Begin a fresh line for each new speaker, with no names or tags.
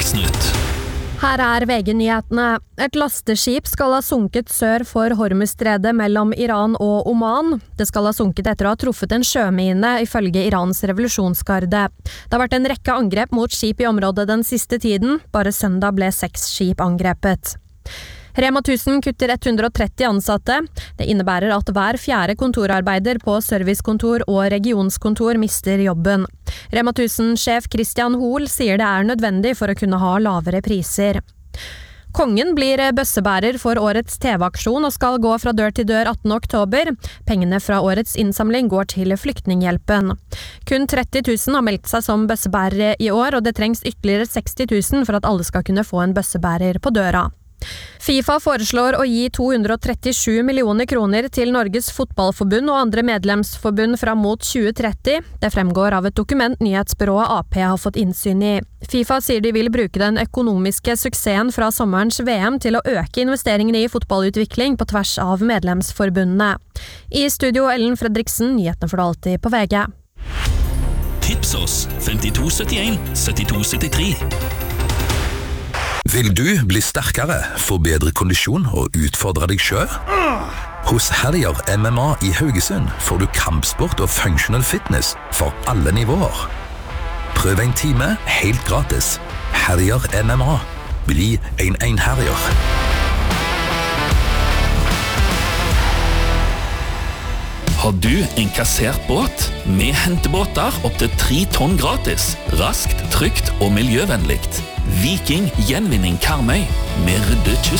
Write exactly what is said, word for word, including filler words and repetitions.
Dagsnytt.
Her er V G-nyhetene. Et lasteskip skal ha sunket sør for Hormuzstredet mellom Iran og Oman. Det skal ha sunket etter å ha truffet en sjømine, ifølge Irans revolusjonsgarde. Det har vært en rekke angrep mot skip i området den siste tiden. Bare søndag ble seks skip angrepet. Rema tusen kutter ett hundre og tretti ansatte. Det innebærer at hver fjerde kontorarbeider på servicekontor og regionskontor mister jobben. Rema tusen-sjef Christian Hoel sier det er nødvendig for å kunne ha lavere priser. Kongen blir bøssebærer for årets T V-aksjon og skal gå fra dør til dør attende oktober. Pengene fra årets innsamling går til Flyktninghjelpen. Kun tretti tusen har meldt seg som bøssebærere i år, og det trengs ytterligere seksti tusen for at alle skal kunne få en bøssebærer på døra. FIFA foreslår å gi to hundre og trettisju millioner kroner til Norges fotballforbund og andre medlemsforbund fram mot tjue tretti. Det fremgår av et dokument nyhetsbyrået A P har fått innsyn i. FIFA sier de vil bruke den økonomiske suksessen fra sommerens V M til å øke investeringene i fotballutvikling på tvers av medlemsforbundene. I studio Ellen Fredriksen, nyhetene for det alltid på V G.
Tips oss femtito syttien syttito syttitre.
Vil du bli sterkere, få bedre kondisjon og utfordre deg selv? Hos Herrier M M A i Haugesund får du kampsport og functional fitness for alle nivåer. Prøv en time helt gratis. Herrier M M A. Bli en en Herrier.
Har du en kassert båt? Vi henter båter opp til tre tonn gratis. Raskt, trygt og miljøvennligt. Viking Gjenvinning Karmøy. Vi rydder kysten.